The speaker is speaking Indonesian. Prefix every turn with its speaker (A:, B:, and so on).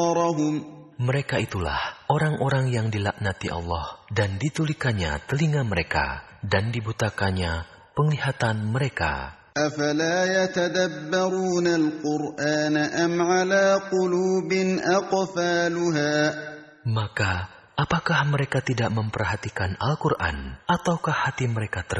A: Mereka itulah orang-orang yang dilaknati Allah dan ditulikannya telinga mereka dan dibutakannya penglihatan mereka.
B: أَفَلَا يَتَدَبَّرُونَ الْقُرْآنَ أَمْ عَلَى قُلُوبٍ أَقْفَالُهَا
A: Maka, apakah mereka tidak memperhatikan Al-Quran, ataukah hati mereka